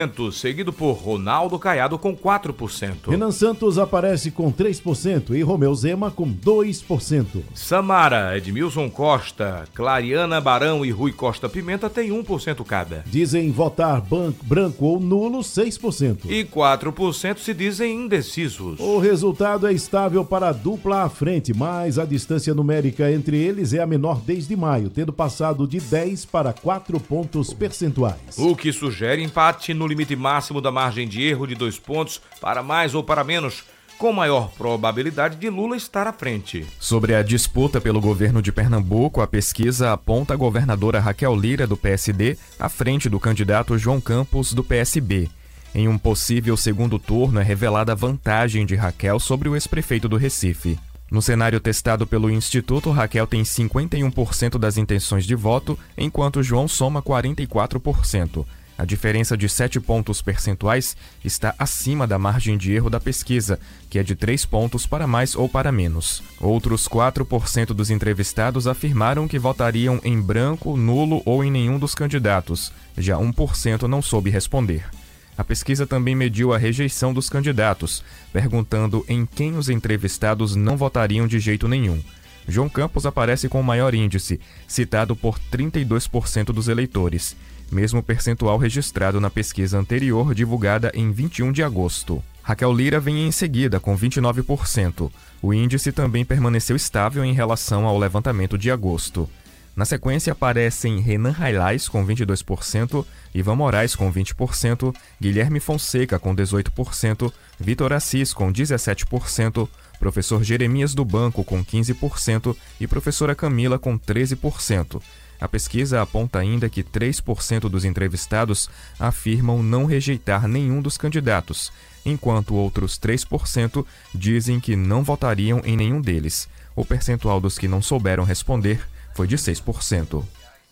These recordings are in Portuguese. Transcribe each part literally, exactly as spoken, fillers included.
seguido por Ronaldo Caiado com quatro por cento. Renan Santos aparece com três por cento e Romeu Zema com dois por cento. Samara, Edmilson Costa, Clariana Barão e Rui Costa Pimenta têm um por cento cada. Dizem votar banco, branco ou nulo seis por cento. E quatro por cento se dizem indecisos. O resultado é estável para a dupla à frente, mas a distância numérica entre eles é a menor desde maio, tendo passado de dez para quatro pontos percentuais. O que sugere empate no limite máximo da margem de erro de dois pontos para mais ou para menos, com maior probabilidade de Lula estar à frente. Sobre a disputa pelo governo de Pernambuco, a pesquisa aponta a governadora Raquel Lira, do P S D, à frente do candidato João Campos, do P S B. Em um possível segundo turno, é revelada a vantagem de Raquel sobre o ex-prefeito do Recife. No cenário testado pelo Instituto, Raquel tem cinquenta e um por cento das intenções de voto, enquanto João soma quarenta e quatro por cento. A diferença de sete pontos percentuais está acima da margem de erro da pesquisa, que é de três pontos para mais ou para menos. Outros quatro por cento dos entrevistados afirmaram que votariam em branco, nulo ou em nenhum dos candidatos. Já um por cento não soube responder. A pesquisa também mediu a rejeição dos candidatos, perguntando em quem os entrevistados não votariam de jeito nenhum. João Campos aparece com o maior índice, citado por trinta e dois por cento dos eleitores, mesmo percentual registrado na pesquisa anterior, divulgada em vinte e um de agosto. Raquel Lira vem em seguida, com vinte e nove por cento. O índice também permaneceu estável em relação ao levantamento de agosto. Na sequência aparecem Renan Railais com vinte e dois por cento, Ivan Moraes com vinte por cento, Guilherme Fonseca com dezoito por cento, Vitor Assis com dezessete por cento, professor Jeremias do Banco com quinze por cento e professora Camila com treze por cento. A pesquisa aponta ainda que três por cento dos entrevistados afirmam não rejeitar nenhum dos candidatos, enquanto outros três por cento dizem que não votariam em nenhum deles. O percentual dos que não souberam responder foi de seis por cento.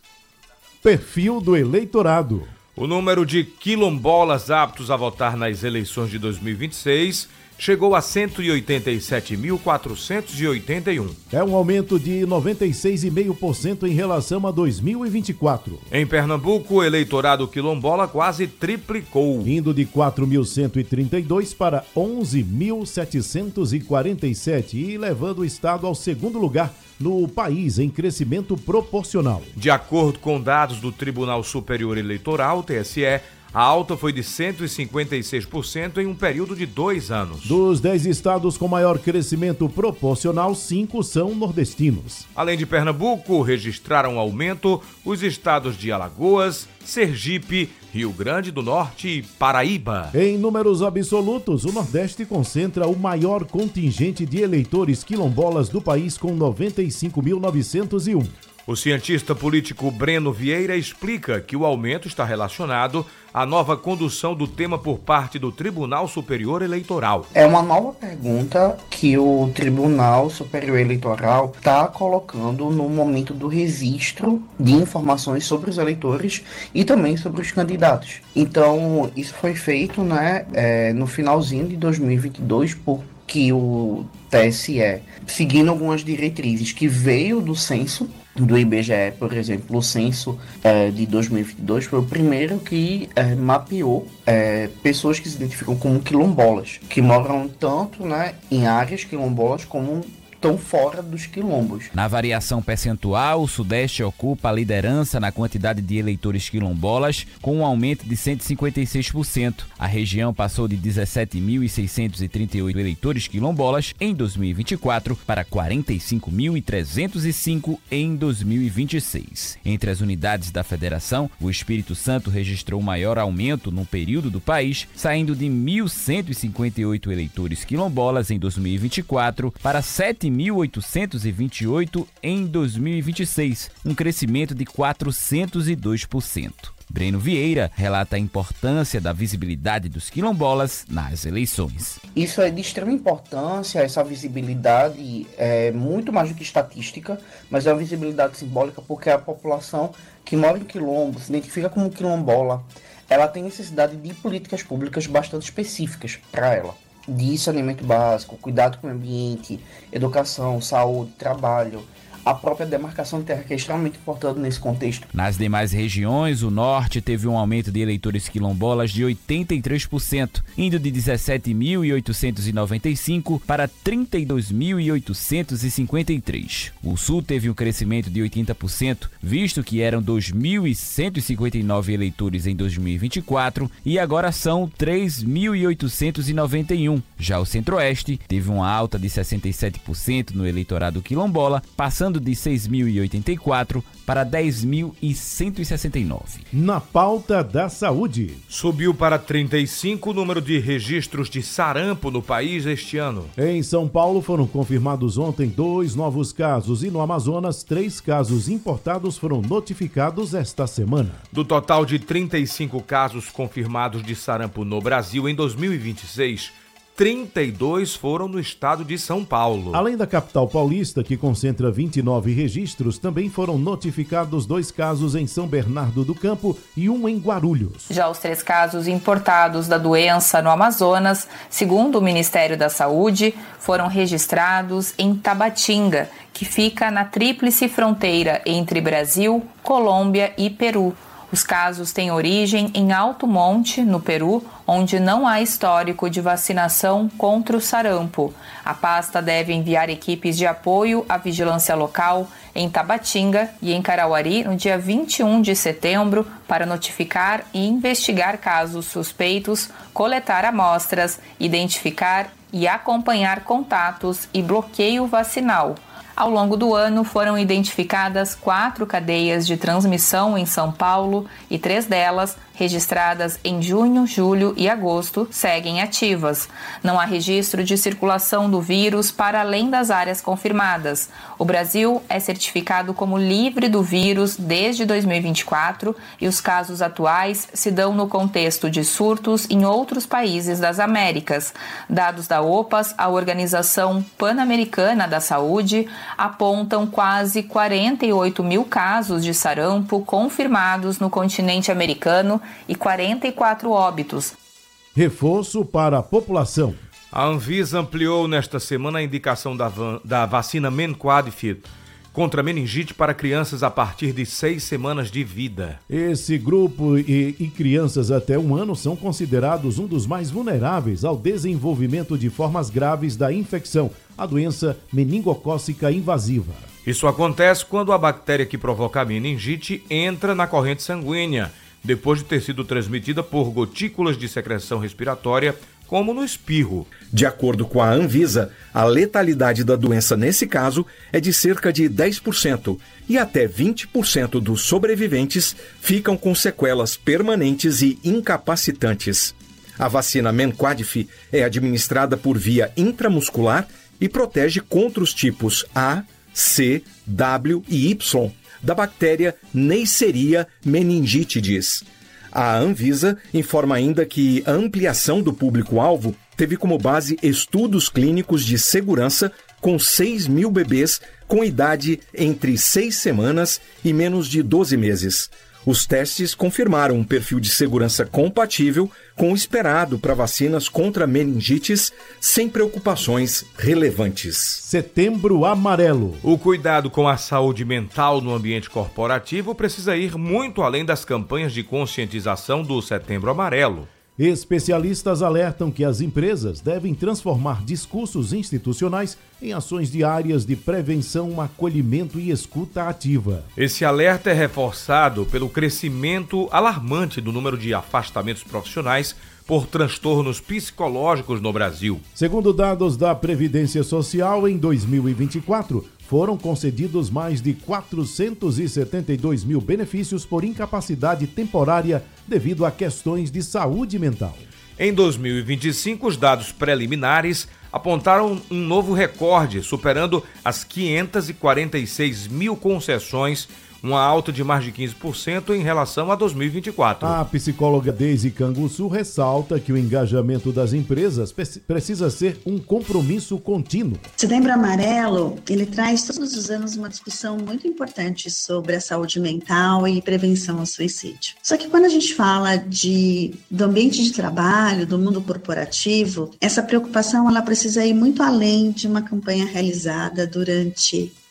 Perfil do eleitorado. O número de quilombolas aptos a votar nas eleições de dois mil e vinte e seis chegou a cento e oitenta e sete mil quatrocentos e oitenta e um. É um aumento de noventa e seis vírgula cinco por cento em relação a dois mil e vinte e quatro. Em Pernambuco, o eleitorado quilombola quase triplicou, indo de quatro mil cento e trinta e dois para onze mil setecentos e quarenta e sete e levando o estado ao segundo lugar no país em crescimento proporcional. De acordo com dados do Tribunal Superior Eleitoral, T S E, a alta foi de cento e cinquenta e seis por cento em um período de dois anos. Dos dez estados com maior crescimento proporcional, cinco são nordestinos. Além de Pernambuco, registraram aumento os estados de Alagoas, Sergipe, Rio Grande do Norte e Paraíba. Em números absolutos, o Nordeste concentra o maior contingente de eleitores quilombolas do país, com noventa e cinco mil novecentos e um. O cientista político Breno Vieira explica que o aumento está relacionado à nova condução do tema por parte do Tribunal Superior Eleitoral. É uma nova pergunta que o Tribunal Superior Eleitoral está colocando no momento do registro de informações sobre os eleitores e também sobre os candidatos. Então, isso foi feito, né, é, no finalzinho de dois mil e vinte e dois por que o T S E, seguindo algumas diretrizes que veio do censo do I B G E, por exemplo, o censo é, de dois mil e vinte e dois foi o primeiro que é, mapeou é, pessoas que se identificam como quilombolas, que moram tanto, né, em áreas quilombolas como estão fora dos quilombos. Na variação percentual, o Sudeste ocupa a liderança na quantidade de eleitores quilombolas, com um aumento de cento e cinquenta e seis por cento. A região passou de dezessete mil seiscentos e trinta e oito eleitores quilombolas em dois mil e vinte e quatro para quarenta e cinco mil trezentos e cinco em dois mil e vinte e seis. Entre as unidades da federação, o Espírito Santo registrou o maior aumento num período do país, saindo de mil cento e cinquenta e oito eleitores quilombolas em dois mil e vinte e quatro para sete mil oitocentos e vinte e oito em dois mil e vinte e seis, um crescimento de quatrocentos e dois por cento. Breno Vieira relata a importância da visibilidade dos quilombolas nas eleições. Isso é de extrema importância, essa visibilidade é muito mais do que estatística, mas é uma visibilidade simbólica porque a população que mora em quilombo, se identifica como quilombola, ela tem necessidade de políticas públicas bastante específicas para ela. De saneamento básico, cuidado com o ambiente, educação, saúde, trabalho, a própria demarcação de terra, que é extremamente importante nesse contexto. Nas demais regiões, o norte teve um aumento de eleitores quilombolas de oitenta e três por cento, indo de dezessete mil oitocentos e noventa e cinco para trinta e dois mil oitocentos e cinquenta e três. O sul teve um crescimento de oitenta por cento, visto que eram dois mil cento e cinquenta e nove eleitores em dois mil e vinte e quatro e agora são três mil oitocentos e noventa e um. Já o centro-oeste teve uma alta de sessenta e sete por cento no eleitorado quilombola, passando de seis mil e oitenta e quatro para dez mil cento e sessenta e nove. Na pauta da saúde. Subiu para trinta e cinco o número de registros de sarampo no país este ano. Em São Paulo foram confirmados ontem dois novos casos e no Amazonas três casos importados foram notificados esta semana. Do total de trinta e cinco casos confirmados de sarampo no Brasil em dois mil e vinte e seis, trinta e dois foram no estado de São Paulo. Além da capital paulista, que concentra vinte e nove registros, também foram notificados dois casos em São Bernardo do Campo e um em Guarulhos. Já os três casos importados da doença no Amazonas, segundo o Ministério da Saúde, foram registrados em Tabatinga, que fica na tríplice fronteira entre Brasil, Colômbia e Peru. Os casos têm origem em Alto Monte, no Peru, onde não há histórico de vacinação contra o sarampo. A pasta deve enviar equipes de apoio à vigilância local em Tabatinga e em Carauari no dia vinte e um de setembro para notificar e investigar casos suspeitos, coletar amostras, identificar e acompanhar contatos e bloqueio vacinal. Ao longo do ano, foram identificadas quatro cadeias de transmissão em São Paulo e três delas, registradas em junho, julho e agosto, seguem ativas. Não há registro de circulação do vírus para além das áreas confirmadas. O Brasil é certificado como livre do vírus desde dois mil e vinte e quatro e os casos atuais se dão no contexto de surtos em outros países das Américas. Dados da OPAS, a Organização Pan-Americana da Saúde, apontam quase quarenta e oito mil casos de sarampo confirmados no continente americano e quarenta e quatro óbitos. Reforço para a população. A Anvisa ampliou nesta semana a indicação da, da vacina Menquadfit contra meningite para crianças a partir de seis semanas de vida. Esse grupo e, e crianças até um ano são considerados um dos mais vulneráveis ao desenvolvimento de formas graves da infecção, a doença meningocócica invasiva. Isso acontece quando a bactéria que provoca a meningite entra na corrente sanguínea, depois de ter sido transmitida por gotículas de secreção respiratória, como no espirro. De acordo com a Anvisa, a letalidade da doença nesse caso é de cerca de dez por cento e até vinte por cento dos sobreviventes ficam com sequelas permanentes e incapacitantes. A vacina Menquadfit é administrada por via intramuscular e protege contra os tipos A, C, W e Y da bactéria Neisseria meningitidis. A Anvisa informa ainda que a ampliação do público-alvo teve como base estudos clínicos de segurança com seis mil bebês com idade entre seis semanas e menos de doze meses. Os testes confirmaram um perfil de segurança compatível com o esperado para vacinas contra meningites sem preocupações relevantes. Setembro Amarelo. O cuidado com a saúde mental no ambiente corporativo precisa ir muito além das campanhas de conscientização do Setembro Amarelo. Especialistas alertam que as empresas devem transformar discursos institucionais em ações diárias de prevenção, acolhimento e escuta ativa. Esse alerta é reforçado pelo crescimento alarmante do número de afastamentos profissionais por transtornos psicológicos no Brasil. Segundo dados da Previdência Social, em dois mil e vinte e quatro, foram concedidos mais de quatrocentos e setenta e dois mil benefícios por incapacidade temporária devido a questões de saúde mental. Em dois mil e vinte e cinco, os dados preliminares apontaram um novo recorde, superando as quinhentas e quarenta e seis mil concessões, uma alta de mais de quinze por cento em relação a dois mil e vinte e quatro. A psicóloga Deise Canguçu ressalta que o engajamento das empresas precisa ser um compromisso contínuo. Setembro Amarelo, ele traz todos os anos uma discussão muito importante sobre a saúde mental e prevenção ao suicídio. Só que quando a gente fala de, do ambiente de trabalho, do mundo corporativo, essa preocupação ela precisa ir muito além de uma campanha realizada durante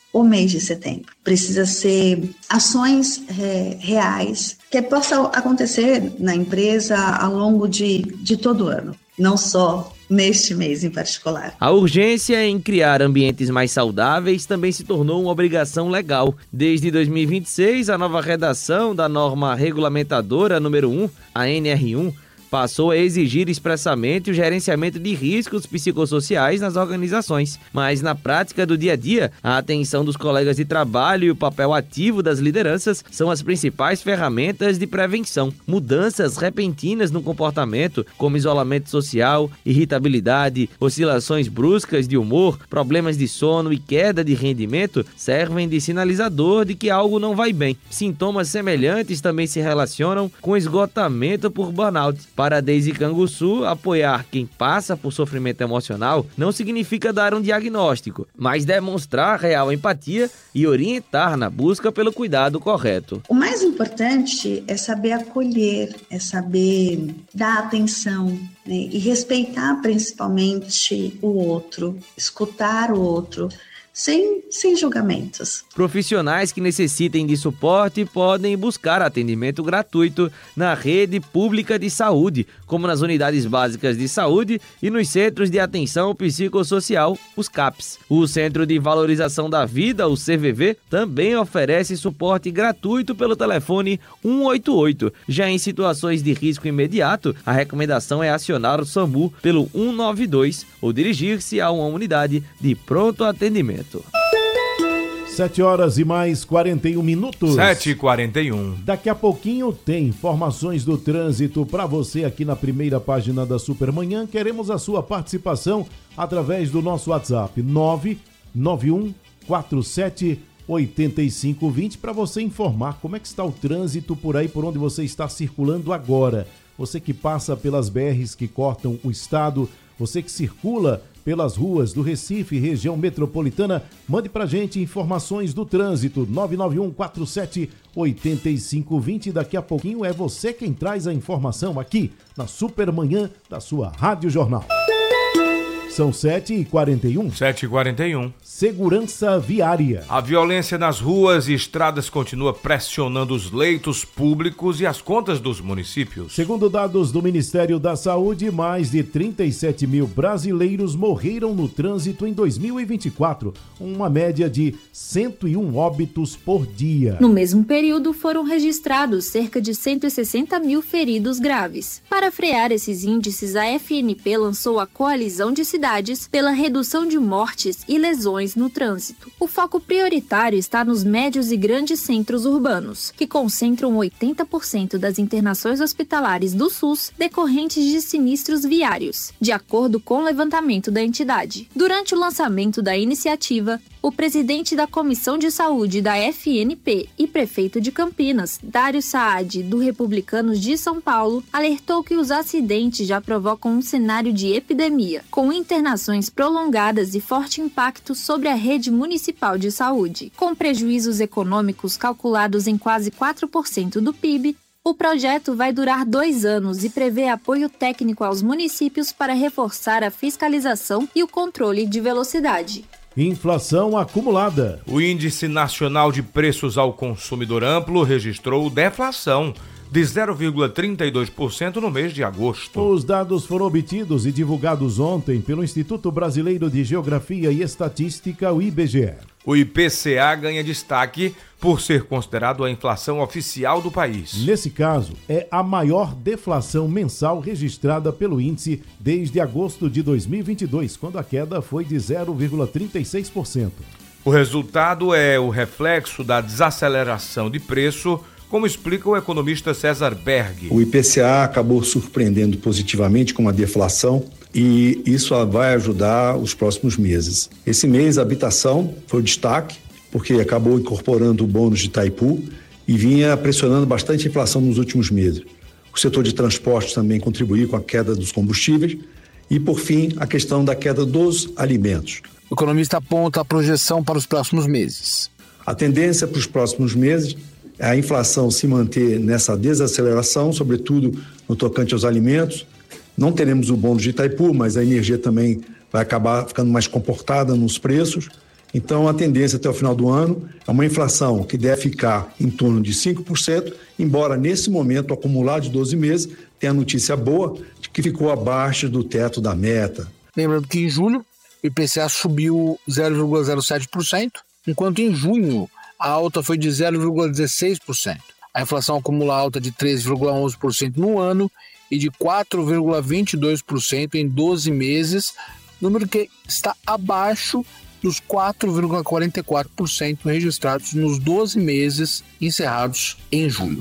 o mês de setembro. Precisa ser ações é, reais que possam acontecer na empresa ao longo de, de todo o ano, não só neste mês em particular. A urgência em criar ambientes mais saudáveis também se tornou uma obrigação legal. Desde dois mil e vinte e seis, a nova redação da norma regulamentadora número um, a N R um, passou a exigir expressamente o gerenciamento de riscos psicossociais nas organizações. Mas, na prática do dia a dia, a atenção dos colegas de trabalho e o papel ativo das lideranças são as principais ferramentas de prevenção. Mudanças repentinas no comportamento, como isolamento social, irritabilidade, oscilações bruscas de humor, problemas de sono e queda de rendimento, servem de sinalizador de que algo não vai bem. Sintomas semelhantes também se relacionam com esgotamento por burnout. Para Deise Canguçu, apoiar quem passa por sofrimento emocional não significa dar um diagnóstico, mas demonstrar real empatia e orientar na busca pelo cuidado correto. O mais importante é saber acolher, é saber dar atenção, né? E respeitar principalmente o outro, escutar o outro, Sem, sem julgamentos. Profissionais que necessitem de suporte podem buscar atendimento gratuito na rede pública de saúde, como nas unidades básicas de saúde e nos centros de atenção psicossocial, os CAPs. O Centro de Valorização da Vida, o C V V, também oferece suporte gratuito pelo telefone um oito oito. Já em situações de risco imediato, a recomendação é acionar o SAMU pelo um nove dois ou dirigir-se a uma unidade de pronto atendimento. Sete horas e mais quarenta e um minutos. Sete e quarenta e um. Daqui a pouquinho tem informações do trânsito para você aqui na primeira página da Supermanhã. Queremos a sua participação através do nosso WhatsApp nove nove um quatro sete oito cinco dois zero para você informar como é que está o trânsito por aí, por onde você está circulando agora. Você que passa pelas B Rs que cortam o estado, você que circula pelas ruas do Recife, região metropolitana, mande pra gente informações do trânsito, nove nove um quatro sete oito cinco dois zero. Daqui a pouquinho é você quem traz a informação aqui na Supermanhã da sua Rádio Jornal. São sete e quarenta e um. sete e quarenta e um. Segurança viária. A violência nas ruas e estradas continua pressionando os leitos públicos e as contas dos municípios. Segundo dados do Ministério da Saúde, mais de trinta e sete mil brasileiros morreram no trânsito em dois mil e vinte e quatro, uma média de cento e um óbitos por dia. No mesmo período, foram registrados cerca de cento e sessenta mil feridos graves. Para frear esses índices, a F N P lançou a Coalizão de Cidades pela redução de mortes e lesões no trânsito. O foco prioritário está nos médios e grandes centros urbanos, que concentram oitenta por cento das internações hospitalares do SUS decorrentes de sinistros viários, de acordo com o levantamento da entidade. Durante o lançamento da iniciativa, o presidente da Comissão de Saúde da F N P e prefeito de Campinas, Dário Saad, do Republicanos de São Paulo, alertou que os acidentes já provocam um cenário de epidemia, com internações prolongadas e forte impacto sobre a rede municipal de saúde. Com prejuízos econômicos calculados em quase quatro por cento do P I B, o projeto vai durar dois anos e prevê apoio técnico aos municípios para reforçar a fiscalização e o controle de velocidade. Inflação acumulada. O Índice Nacional de Preços ao Consumidor Amplo registrou deflação de zero vírgula trinta e dois por cento no mês de agosto. Os dados foram obtidos e divulgados ontem pelo Instituto Brasileiro de Geografia e Estatística, o I B G E. O I P C A ganha destaque por ser considerado a inflação oficial do país. Nesse caso, é a maior deflação mensal registrada pelo índice desde agosto de dois mil e vinte e dois, quando a queda foi de zero vírgula trinta e seis por cento. O resultado é o reflexo da desaceleração de preço, como explica o economista César Berg. O I P C A acabou surpreendendo positivamente com uma deflação e isso vai ajudar os próximos meses. Esse mês a habitação foi o destaque, porque acabou incorporando o bônus de Itaipu e vinha pressionando bastante a inflação nos últimos meses. O setor de transporte também contribuiu com a queda dos combustíveis e, por fim, a questão da queda dos alimentos. O economista aponta a projeção para os próximos meses. A tendência para os próximos meses é a inflação se manter nessa desaceleração, sobretudo no tocante aos alimentos. Não teremos o bônus de Itaipu, mas a energia também vai acabar ficando mais comportada nos preços Então, a tendência até o final do ano é uma inflação que deve ficar em torno de cinco por cento, embora nesse momento, o acumulado de doze meses, tenha a notícia boa de que ficou abaixo do teto da meta. Lembrando que em julho o I P C A subiu zero vírgula zero sete por cento, enquanto em junho a alta foi de zero vírgula dezesseis por cento. A inflação acumula alta de três vírgula onze por cento no ano e de quatro vírgula vinte e dois por cento em doze meses, número que está abaixo dos quatro vírgula quarenta e quatro por cento registrados nos doze meses encerrados em julho.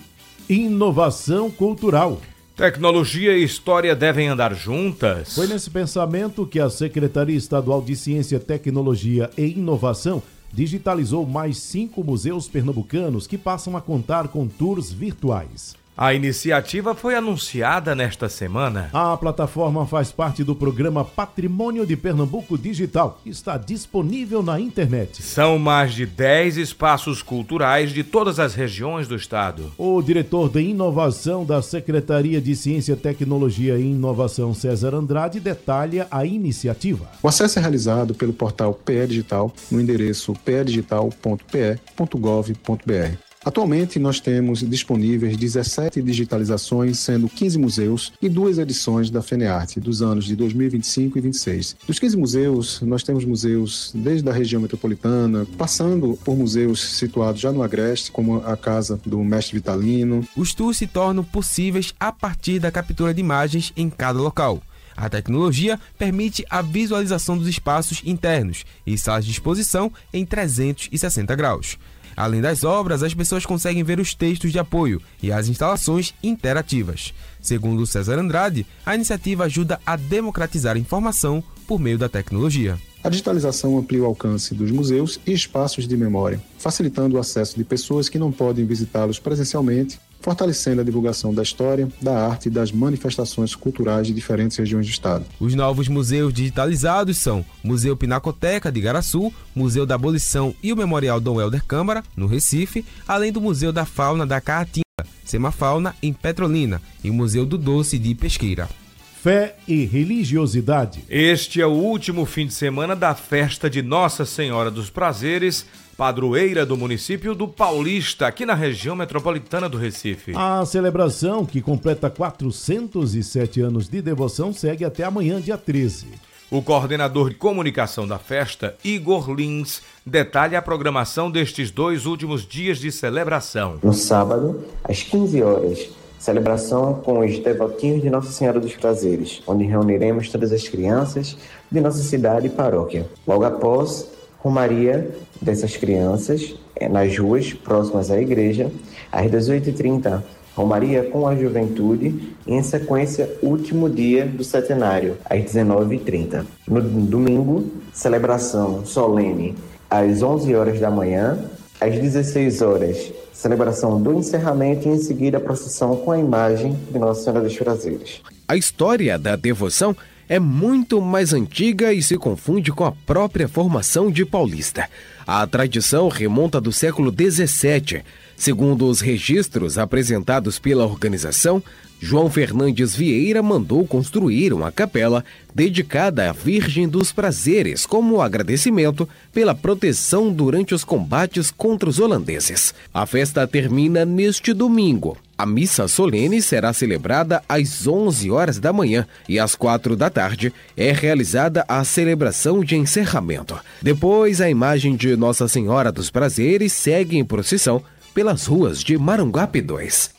Inovação cultural. Tecnologia e história devem andar juntas. Foi nesse pensamento que a Secretaria Estadual de Ciência, Tecnologia e Inovação digitalizou mais cinco museus pernambucanos que passam a contar com tours virtuais. A iniciativa foi anunciada nesta semana. A plataforma faz parte do programa Patrimônio de Pernambuco Digital, que está disponível na internet. São mais de dez espaços culturais de todas as regiões do estado. O diretor de inovação da Secretaria de Ciência, Tecnologia e Inovação, César Andrade, detalha a iniciativa. O acesso é realizado pelo portal P E Digital no endereço p e digital ponto p e ponto gov ponto b r. Atualmente, nós temos disponíveis dezessete digitalizações, sendo quinze museus e duas edições da FENEARTE, dos anos de dois mil e vinte e cinco e vinte e seis. Dos quinze museus, nós temos museus desde a região metropolitana, passando por museus situados já no Agreste, como a Casa do Mestre Vitalino. Os tours se tornam possíveis a partir da captura de imagens em cada local. A tecnologia permite a visualização dos espaços internos e salas de exposição em trezentos e sessenta graus. Além das obras, as pessoas conseguem ver os textos de apoio e as instalações interativas. Segundo César Andrade, a iniciativa ajuda a democratizar a informação por meio da tecnologia. A digitalização amplia o alcance dos museus e espaços de memória, facilitando o acesso de pessoas que não podem visitá-los presencialmente, fortalecendo a divulgação da história, da arte e das manifestações culturais de diferentes regiões do estado. Os novos museus digitalizados são o Museu Pinacoteca de Igaraçu, Museu da Abolição e o Memorial Dom Helder Câmara, no Recife, além do Museu da Fauna da Caatinga, Semafauna, em Petrolina, e o Museu do Doce de Pesqueira. Fé e religiosidade. Este é o último fim de semana da festa de Nossa Senhora dos Prazeres, padroeira do município do Paulista, aqui na região metropolitana do Recife. A celebração, que completa quatrocentos e sete anos de devoção, segue até amanhã, dia treze. O coordenador de comunicação da festa, Igor Lins, detalha a programação destes dois últimos dias de celebração. No sábado, às quinze horas, celebração com os devotinhos de Nossa Senhora dos Prazeres, onde reuniremos todas as crianças de nossa cidade e paróquia. Logo após, romaria dessas crianças nas ruas próximas à igreja. Às dezoito e trinta, romaria com a juventude e, em sequência, último dia do centenário, às dezenove e trinta. No domingo, celebração solene às onze horas da manhã. Às dezesseis horas, celebração do encerramento e, em seguida, a procissão com a imagem de Nossa Senhora dos Prazeres. A história da devoção é muito mais antiga e se confunde com a própria formação de Paulista. A tradição remonta do século dezessete. Segundo os registros apresentados pela organização, João Fernandes Vieira mandou construir uma capela dedicada à Virgem dos Prazeres como agradecimento pela proteção durante os combates contra os holandeses. A festa termina neste domingo. A missa solene será celebrada às onze horas da manhã e às quatro da tarde é realizada a celebração de encerramento. Depois, a imagem de Nossa Senhora dos Prazeres segue em procissão pelas ruas de Maranguape dois.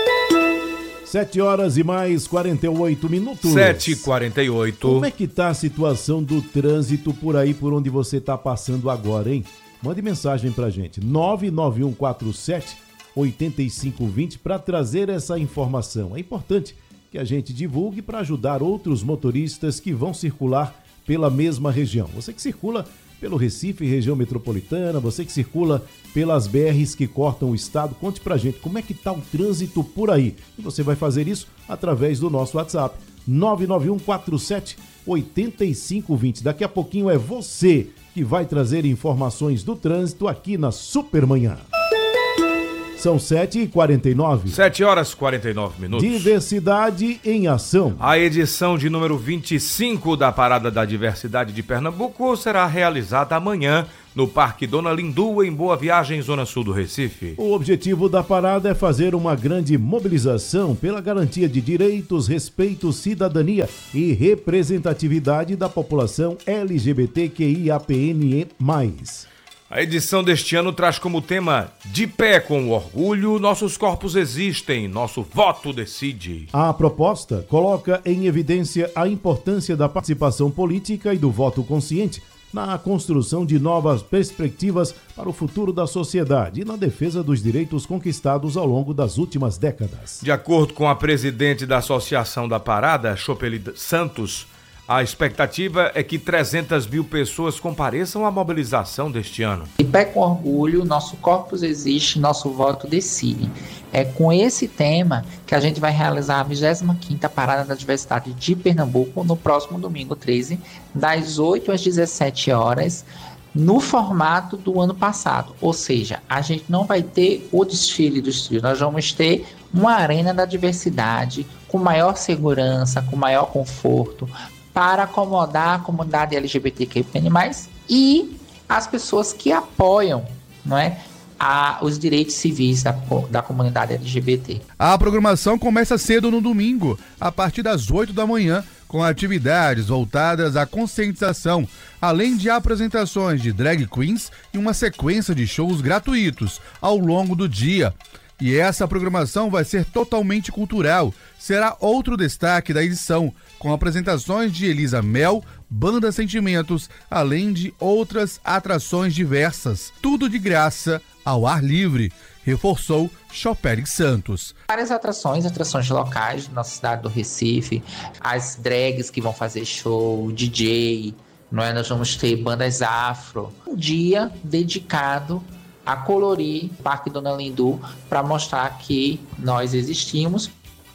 Sete horas e mais quarenta e oito minutos. Sete e quarenta e oito. Como é que tá a situação do trânsito por aí, por onde você tá passando agora, hein? Mande mensagem pra gente, nove nove um quatro sete oito cinco dois zero, para trazer essa informação. É importante que a gente divulgue para ajudar outros motoristas que vão circular pela mesma região. Você que circula pelo Recife, região metropolitana, você que circula pelas B Rs que cortam o estado, conte pra gente como é que tá o trânsito por aí. E você vai fazer isso através do nosso WhatsApp, nove nove um quatro sete oito cinco dois zero. Daqui a pouquinho é você que vai trazer informações do trânsito aqui na Supermanhã. São sete e quarenta e nove. sete horas e quarenta e nove minutos. Diversidade em ação. A edição de número vinte e cinco da Parada da Diversidade de Pernambuco será realizada amanhã no Parque Dona Lindu, em Boa Viagem, zona sul do Recife. O objetivo da parada é fazer uma grande mobilização pela garantia de direitos, respeito, cidadania e representatividade da população L G B T Q I A P N E mais. A edição deste ano traz como tema De pé com o orgulho, nossos corpos existem, nosso voto decide. A proposta coloca em evidência a importância da participação política e do voto consciente na construção de novas perspectivas para o futuro da sociedade e na defesa dos direitos conquistados ao longo das últimas décadas. De acordo com a presidente da Associação da Parada, Chopeli Santos, a expectativa é que trezentas mil pessoas compareçam à mobilização deste ano. De pé com orgulho, nosso corpus existe, nosso voto decide. É com esse tema que a gente vai realizar a vigésima quinta Parada da Diversidade de Pernambuco no próximo domingo treze, das oito às dezessete horas, no formato do ano passado. Ou seja, a gente não vai ter o desfile dos trios, nós vamos ter uma arena da diversidade com maior segurança, com maior conforto, para acomodar a comunidade L G B T Q I A P N mais, e as pessoas que apoiam, não é, a, os direitos civis da, da comunidade L G B T. A programação começa cedo no domingo, a partir das oito da manhã, com atividades voltadas à conscientização, além de apresentações de drag queens e uma sequência de shows gratuitos ao longo do dia. E essa programação vai ser totalmente cultural. Será outro destaque da edição, com apresentações de Elisa Mel, Banda Sentimentos, além de outras atrações diversas. Tudo de graça, ao ar livre, reforçou Chopeli Santos. Várias atrações, atrações locais da nossa cidade do Recife, as drags que vão fazer show, D J, não é? Nós vamos ter bandas afro. Um dia dedicado a colorir o Parque Dona Lindu para mostrar que nós existimos.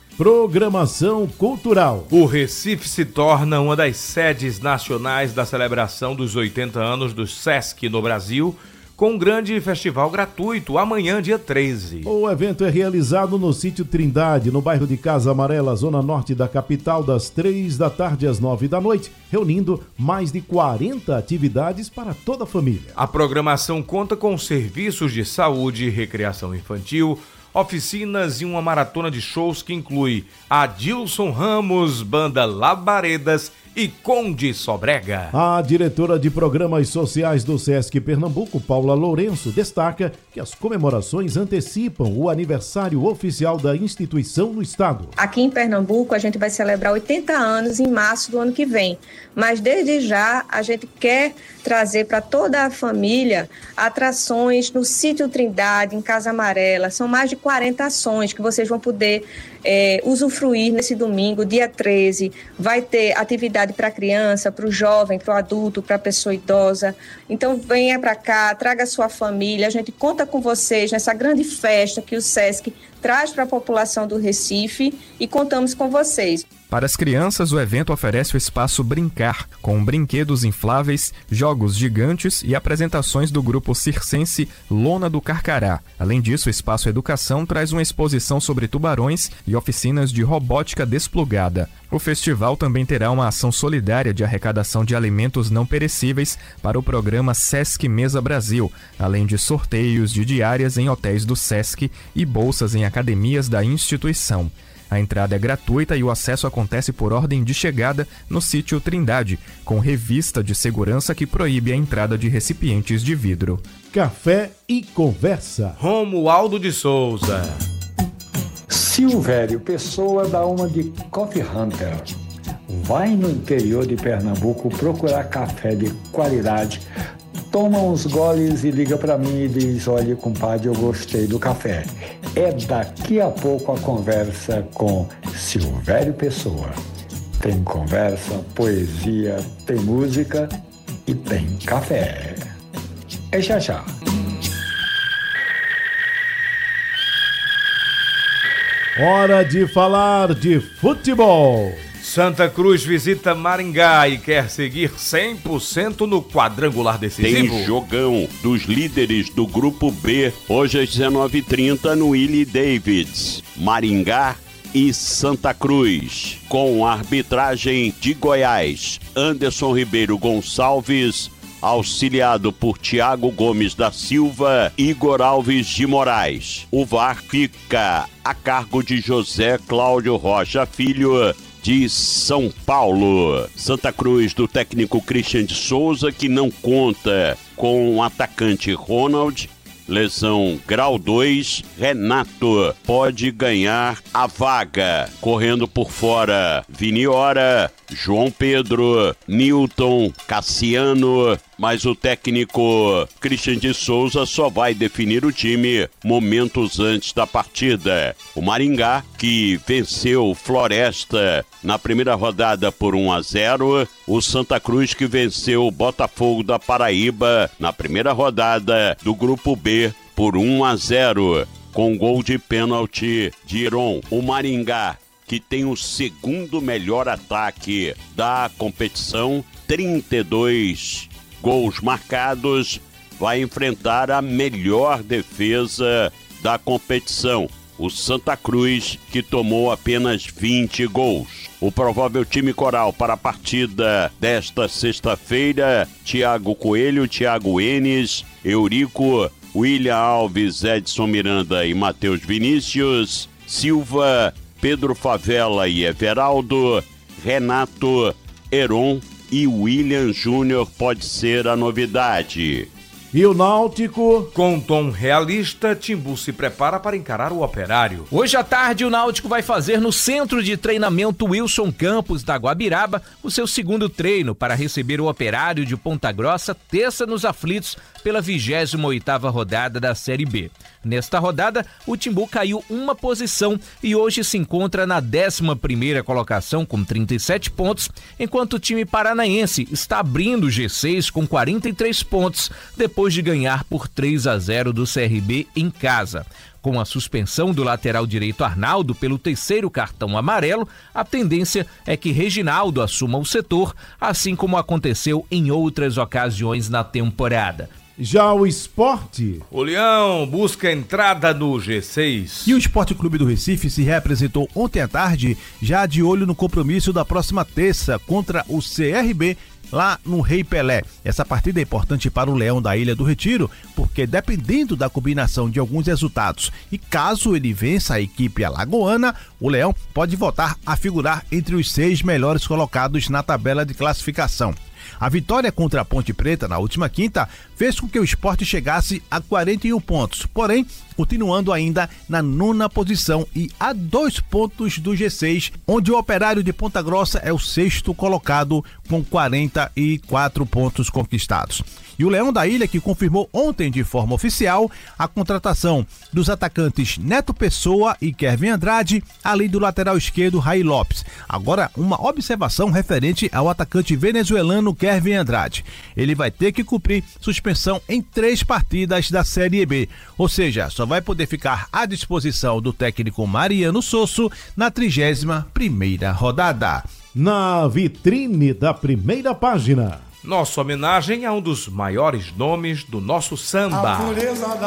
Programação cultural. O Recife se torna uma das sedes nacionais da celebração dos oitenta anos do Sesc no Brasil, com um grande festival gratuito, amanhã, dia treze. O evento é realizado no Sítio Trindade, no bairro de Casa Amarela, zona norte da capital, das três da tarde às nove da noite, reunindo mais de quarenta atividades para toda a família. A programação conta com serviços de saúde, recreação infantil, oficinas e uma maratona de shows que inclui Adilson Ramos, Banda Labaredas e Conde Sobrega. A diretora de Programas Sociais do Sesc Pernambuco, Paula Lourenço, destaca que as comemorações antecipam o aniversário oficial da instituição no estado. Aqui em Pernambuco a gente vai celebrar oitenta anos em março do ano que vem, mas desde já a gente quer trazer para toda a família atrações no Sítio Trindade, em Casa Amarela. São mais de quarenta ações que vocês vão poder é, usufruir nesse domingo, dia treze. Vai ter atividade para criança, para o jovem, para o adulto, para a pessoa idosa. Então venha para cá, traga a sua família, a gente conta com vocês nessa grande festa que o Sesc traz para a população do Recife e contamos com vocês. Para as crianças, o evento oferece o espaço Brincar, com brinquedos infláveis, jogos gigantes e apresentações do grupo circense Lona do Carcará. Além disso, o espaço Educação traz uma exposição sobre tubarões e oficinas de robótica desplugada. O festival também terá uma ação solidária de arrecadação de alimentos não perecíveis para o programa Sesc Mesa Brasil, além de sorteios de diárias em hotéis do Sesc e bolsas em academias da instituição. A entrada é gratuita e o acesso acontece por ordem de chegada no Sítio Trindade, com revista de segurança que proíbe a entrada de recipientes de vidro. Café e conversa. Romualdo de Souza. Silvério Pessoa dá uma de Coffee Hunter. Vai no interior de Pernambuco procurar café de qualidade, toma uns goles e liga para mim e diz: olha, compadre, eu gostei do café. É daqui a pouco a conversa com Silvério Pessoa. Tem conversa, poesia, tem música e tem café. É já já. Hora de falar de futebol. Santa Cruz visita Maringá e quer seguir cem por cento no quadrangular decisivo. Tem jogão dos líderes do Grupo B, hoje às dezenove e trinta no Willie Davids. Maringá e Santa Cruz, com a arbitragem de Goiás, Anderson Ribeiro Gonçalves, auxiliado por Tiago Gomes da Silva e Igor Alves de Moraes. O V A R fica a cargo de José Cláudio Rocha Filho, de São Paulo. Santa Cruz, do técnico Christian de Souza, que não conta com o atacante Ronald. Lesão grau dois, Renato pode ganhar a vaga. Correndo por fora, Viniora, João Pedro, Newton, Cassiano, mas o técnico Christian de Souza só vai definir o time momentos antes da partida. O Maringá, que venceu Floresta na primeira rodada por um a zero, o Santa Cruz, que venceu o Botafogo da Paraíba na primeira rodada do Grupo B por um a zero, com gol de pênalti de Iron. O Maringá, que tem o segundo melhor ataque da competição, trinta e dois gols marcados, vai enfrentar a melhor defesa da competição, o Santa Cruz, que tomou apenas vinte gols. O provável time coral para a partida desta sexta-feira: Thiago Coelho, Thiago Enes, Eurico, William Alves, Edson Miranda e Matheus Vinícius, Silva, Pedro Favela e Everaldo, Renato, Heron e William Júnior pode ser a novidade. E o Náutico? Com tom realista, Timbu se prepara para encarar o Operário. Hoje à tarde, o Náutico vai fazer no Centro de Treinamento Wilson Campos da Guabiraba o seu segundo treino para receber o Operário de Ponta Grossa, terça nos aflitos, pela vigésima oitava rodada da Série B. Nesta rodada, o Timbu caiu uma posição e hoje se encontra na décima primeira colocação com trinta e sete pontos, enquanto o time paranaense está abrindo o G seis com quarenta e três pontos, depois de ganhar por três a zero do C R B em casa. Com a suspensão do lateral direito Arnaldo pelo terceiro cartão amarelo, a tendência é que Reginaldo assuma o setor, assim como aconteceu em outras ocasiões na temporada. Já o Sport? O Leão busca entrada no G seis. E o Sport Clube do Recife se reapresentou ontem à tarde, já de olho no compromisso da próxima terça contra o C R B, lá no Rei Pelé. Essa partida é importante para o Leão da Ilha do Retiro, porque dependendo da combinação de alguns resultados e caso ele vença a equipe alagoana, o Leão pode voltar a figurar entre os seis melhores colocados na tabela de classificação. A vitória contra a Ponte Preta na última quinta fez com que o Sport chegasse a quarenta e um pontos, porém, continuando ainda na nona posição e a dois pontos do G seis, onde o Operário de Ponta Grossa é o sexto colocado com quarenta e quatro pontos conquistados. E o Leão da Ilha, que confirmou ontem de forma oficial a contratação dos atacantes Neto Pessoa e Kevin Andrade, além do lateral esquerdo Ray Lopes. Agora, uma observação referente ao atacante venezuelano Kevin Andrade. Ele vai ter que cumprir suspensão em três partidas da Série B, ou seja, só vai poder ficar à disposição do técnico Mariano Sosso na trigésima primeira rodada. Na vitrine da primeira página, nossa homenagem a um dos maiores nomes do nosso samba.